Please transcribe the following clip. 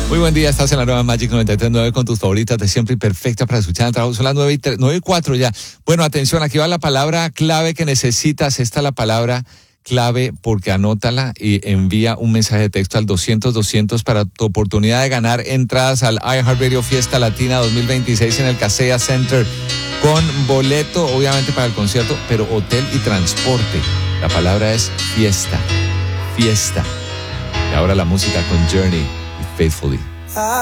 Muy buen día, estás en la nueva Magic 93.9 con tus favoritas de siempre y perfectas para escuchar en el trabajo. Son las 9:04 ya. Bueno, atención, aquí va la palabra clave que necesitas. Esta es la palabra clave porque anótala y envía un mensaje de texto al 200-200 para tu oportunidad de ganar entradas al iHeartRadio Fiesta Latina 2026 en el Kaseya Center con boleto, obviamente para el concierto, pero hotel y transporte. La palabra es fiesta, fiesta. Y ahora la música con Journey y Faithfully.